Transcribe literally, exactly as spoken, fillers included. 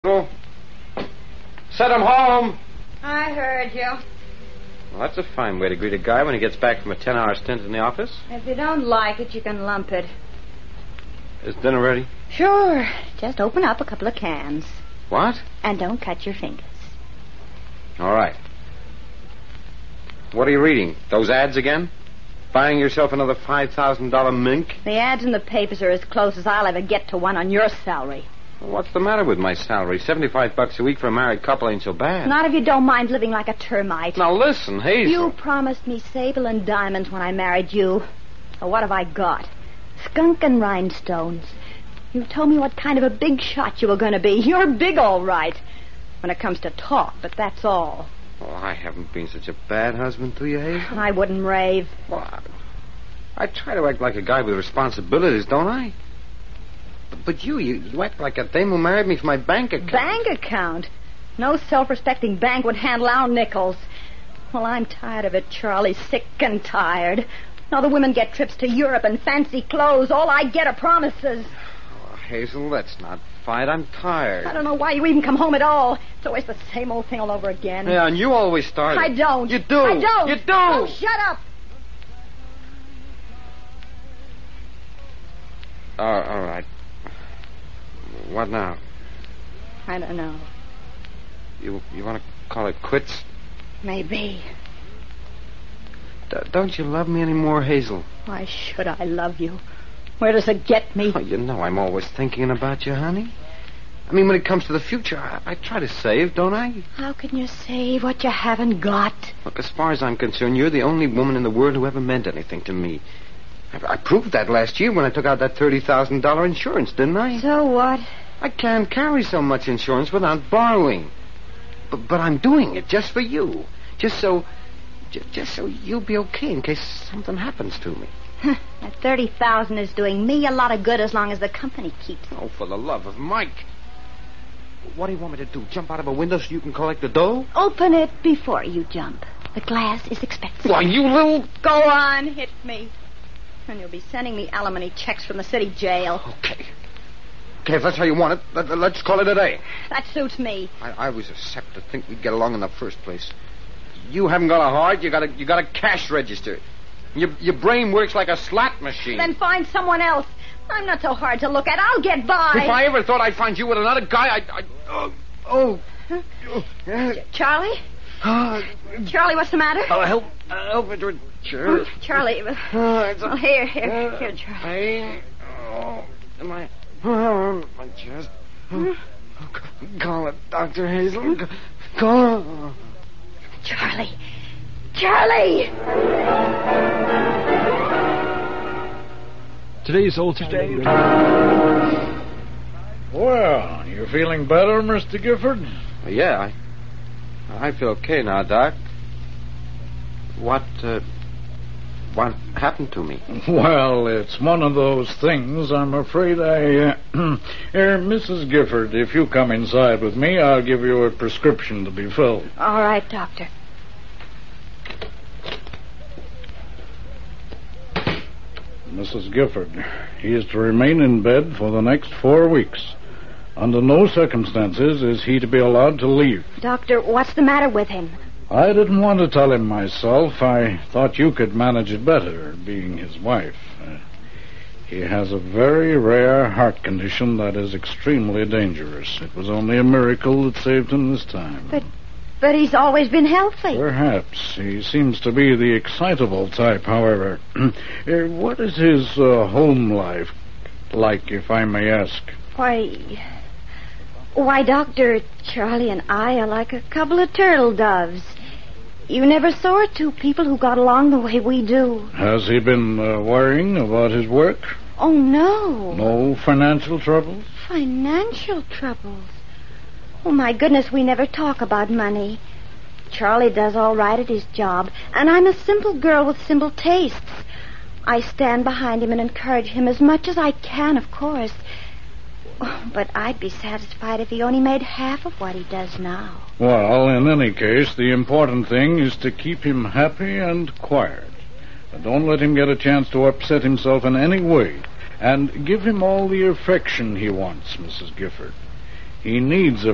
Oh. Send him home. I heard you. Well, that's a fine way to greet a guy when he gets back from a ten-hour stint in the office. If you don't like it, you can lump it. Is dinner ready? Sure. Just open up a couple of cans. What? And don't cut your fingers. All right. What are you reading? Those ads again? Buying yourself another five thousand dollars mink? The ads in the papers are as close as I'll ever get to one on your salary. Well, what's the matter with my salary? seventy-five bucks a week for a married couple ain't so bad. Not if you don't mind living like a termite. Now listen, Hazel. You promised me sable and diamonds when I married you. So what have I got? Skunk and rhinestones. You told me what kind of a big shot you were going to be. You're big, all right, when it comes to talk, but that's all. Well, I haven't been such a bad husband to you, Hazel. I wouldn't rave. Well, I, I try to act like a guy with responsibilities, don't I? But, but you, you, you act like a dame who married me for my bank account. Bank account? No self-respecting bank would handle our nickels. Well, I'm tired of it, Charlie. Sick and tired. Now the women get trips to Europe and fancy clothes. All I get are promises. Oh, Hazel, let's not fight. I'm tired. I don't know why you even come home at all. It's always the same old thing all over again. Yeah, and you always start. I don't. You do. I don't. You do. Oh, shut up. Uh, all right. What now? I don't know. You you want to call it quits? Maybe. D- don't you love me anymore, Hazel? Why should I love you? Where does it get me? Oh, you know I'm always thinking about you, honey. I mean, when it comes to the future, I, I try to save, don't I? How can you save what you haven't got? Look, as far as I'm concerned, you're the only woman in the world who ever meant anything to me. I, I proved that last year when I took out that thirty thousand dollars insurance, didn't I? So what? I can't carry so much insurance without borrowing. But, but I'm doing it just for you. Just so... J- just so you'll be okay in case something happens to me. That thirty thousand is doing me a lot of good as long as the company keeps it. Oh, for the love of Mike. What do you want me to do? Jump out of a window so you can collect the dough? Open it before you jump. The glass is expensive. Why, you little... Go on, hit me. And you'll be sending me alimony checks from the city jail. Okay. Okay, if that's how you want it, let, let's call it a day. That suits me. I, I was a sap to think we'd get along in the first place. You haven't got a heart, you got a, you got a cash register. Your, your brain works like a slot machine. Then find someone else. I'm not so hard to look at. I'll get by. If I ever thought I'd find you with another guy, I'd... I'd oh, oh. Huh? Uh, Charlie? uh, Charlie, what's the matter? I'll help, I'll help it to a chair. Oh, Charlie. Uh, it's a Well, here, here, uh, here, Charlie. Pain. Oh, my, oh, my chest. Oh, call it, Doctor Hazel. Call it. Charlie. Charlie! Today's Alter Day. Well, you feeling better, Mister Gifford? Yeah, I, I feel okay now, Doc. What, uh, what happened to me? Well, it's one of those things. I'm afraid I... Uh, Here, Missus Gifford, if you come inside with me, I'll give you a prescription to be filled. All right, Doctor. Missus Gifford, he is to remain in bed for the next four weeks. Under no circumstances is he to be allowed to leave. Doctor, what's the matter with him? I didn't want to tell him myself. I thought you could manage it better, being his wife. Uh, he has a very rare heart condition that is extremely dangerous. It was only a miracle that saved him this time. But, but he's always been healthy. Perhaps. He seems to be the excitable type, however. uh, what is his uh, home life like, if I may ask? Why... Why, Doctor, Charlie and I are like a couple of turtle doves. You never saw two people who got along the way we do. Has he been uh, worrying about his work? Oh, no. No financial troubles? Financial troubles? Oh, my goodness, we never talk about money. Charlie does all right at his job, and I'm a simple girl with simple tastes. I stand behind him and encourage him as much as I can, of course. Oh, but I'd be satisfied if he only made half of what he does now. Well, in any case, the important thing is to keep him happy and quiet. Don't let him get a chance to upset himself in any way. And give him all the affection he wants, Missus Gifford. He needs